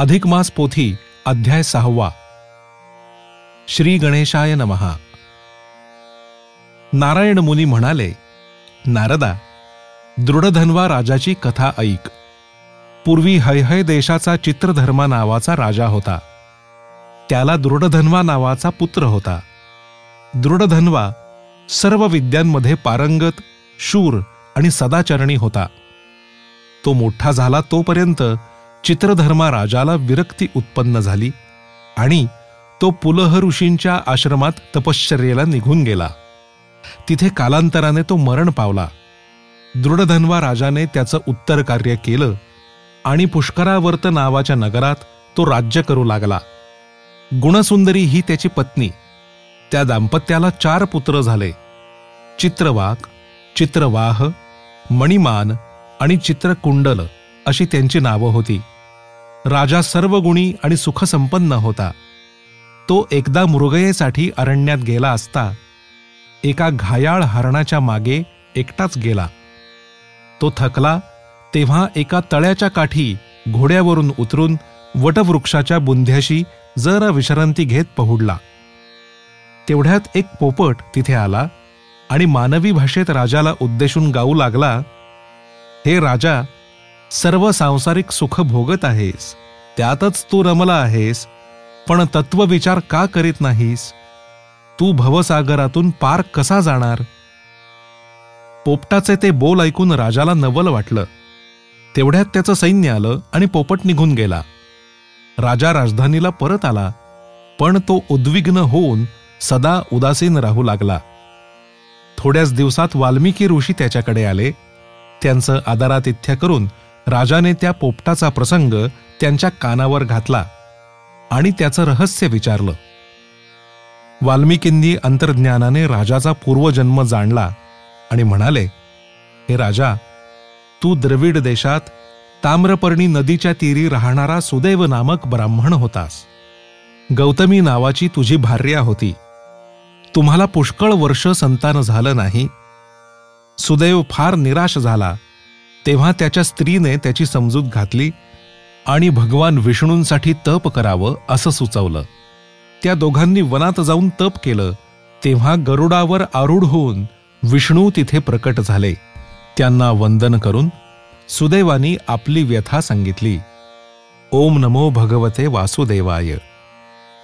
अधिक मास पोथी अध्याय 6. श्री गणेशाय नमः. नारायण मुनी म्हणाले, नारदा, दृढधन्वा राजाची कथा ऐक. पूर्वी हैहय देशाचा चित्रधर्मा नावाचा राजा होता. त्याला दृढधन्वा नावाचा पुत्र होता. दृढधन्वा सर्व विद्यांमध्ये पारंगत, शूर आणि सदाचरणी होता. तो मोठा झाला तोपर्यंत चित्रधर्मा राजाला विरक्ती उत्पन्न झाली आणि तो पुलह ऋषींच्या आश्रमात तपश्चर्येला निघून गेला. तिथे कालांतराने तो मरण पावला. दृढधन्वा राजाने त्याचं उत्तर कार्य केलं आणि पुष्करावर्त नावाच्या नगरात तो राज्य करू लागला. गुणसुंदरी ही त्याची पत्नी. त्या दाम्पत्याला 4 पुत्र झाले. चित्रवाक, चित्रवाह, मणिमान आणि चित्रकुंडल अशी त्यांची नावं होती. राजा सर्व गुणी आणि सुखसंपन्न होता. तो एकदा मृगयेसाठी अरण्यात गेला असता एका घायाळ हरणाच्या मागे एकटाच गेला. तो थकला तेव्हा एका तळ्याच्या काठी घोड्यावरून उतरून वटवृक्षाच्या बुंध्याशी जरा विश्रांती घेत पहुडला. तेवढ्यात एक पोपट तिथे आला आणि मानवी भाषेत राजाला उद्देशून गाऊ लागला, हे राजा, सर्व सांसारिक सुख भोगत आहेस, त्यातच तू रमला आहेस, पण तत्वविचार का करीत नाहीस? तू भवसागरातून पार कसा जाणार? पोपटाचे ते बोल ऐकून राजाला नवल वाटलं. तेवढ्यात त्याचं सैन्य आलं आणि पोपट निघून गेला. राजा राजधानीला परत आला, पण तो उद्विग्न होऊन सदा उदासीन राहू लागला. थोड्याच दिवसात वाल्मिकी ऋषी त्याच्याकडे आले. त्यांचं आदरातिथ्य करून राजाने त्या पोपटाचा प्रसंग त्यांच्या कानावर घातला आणि त्याचं रहस्य विचारलं. वाल्मिकींनी अंतर्ज्ञानाने राजाचा पूर्वजन्म जाणला आणि म्हणाले, हे राजा, तू द्रविड देशात ताम्रपर्णी नदीच्या तीरी राहणारा सुदैव नामक ब्राह्मण होतास. गौतमी नावाची तुझी भार्या होती. तुम्हाला पुष्कळ वर्ष संतान झालं नाही. सुदैव फार निराश झाला तेव्हा त्याच्या स्त्रीने त्याची समजूत घातली आणि भगवान विष्णूंसाठी तप करावं असं सुचवलं. त्या दोघांनी वनात जाऊन तप केलं तेव्हा गरुडावर आरूढ होऊन विष्णू तिथे प्रकट झाले. त्यांना वंदन करून सुदैवानी आपली व्यथा सांगितली. ओम नमो भगवते वासुदेवाय.